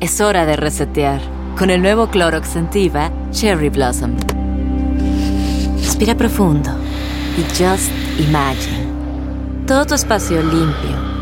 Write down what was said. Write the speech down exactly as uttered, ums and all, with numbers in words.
Es hora de resetear. Con el nuevo Clorox Scentiva Cherry Blossom. Respira profundo y just imagine. Todo tu espacio limpio,